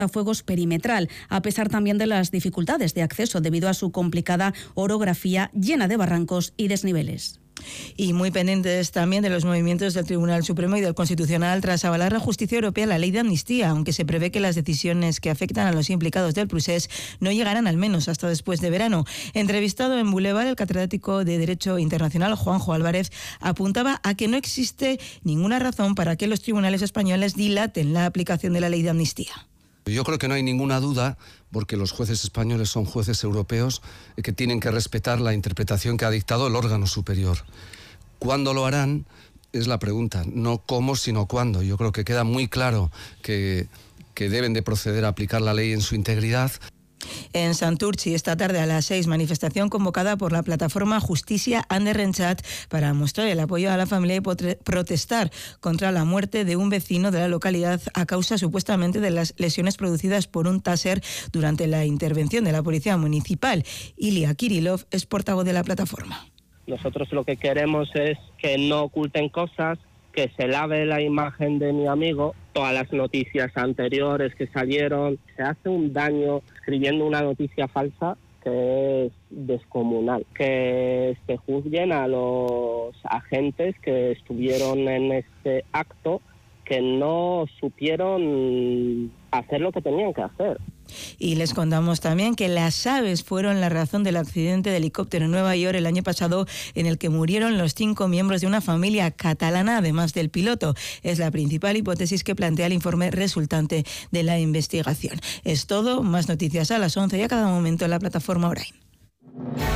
fuegos perimetral, a pesar también de las dificultades de acceso debido a su complicada orografía llena de barrancos y desniveles. Y muy pendientes también de los movimientos del Tribunal Supremo y del Constitucional tras avalar la Justicia Europea la ley de amnistía, aunque se prevé que las decisiones que afectan a los implicados del procés no llegarán al menos hasta después de verano. Entrevistado en Boulevard, el catedrático de Derecho Internacional Juanjo Álvarez apuntaba a que no existe ninguna razón para que los tribunales españoles dilaten la aplicación de la ley de amnistía. Yo creo que no hay ninguna duda, porque los jueces españoles son jueces europeos que tienen que respetar la interpretación que ha dictado el órgano superior. ¿Cuándo lo harán? Es la pregunta, no cómo, sino cuándo. Yo creo que queda muy claro que deben de proceder a aplicar la ley en su integridad. En Santurtzi, esta tarde a las 6, manifestación convocada por la plataforma Justicia Anderrenchat para mostrar el apoyo a la familia y protestar contra la muerte de un vecino de la localidad a causa supuestamente de las lesiones producidas por un taser durante la intervención de la policía municipal. Ilya Kirilov es portavoz de la plataforma. Nosotros lo que queremos es que no oculten cosas, que se lave la imagen de mi amigo. Todas las noticias anteriores que salieron, se hace un daño escribiendo una noticia falsa que es descomunal. Que se juzguen a los agentes que estuvieron en este acto, que no supieron hacer lo que tenían que hacer. Y les contamos también que las aves fueron la razón del accidente de helicóptero en Nueva York el año pasado, en el que murieron los 5 miembros de una familia catalana, además del piloto. Es la principal hipótesis que plantea el informe resultante de la investigación. Es todo, más noticias a las 11 y a cada momento en la plataforma Orain.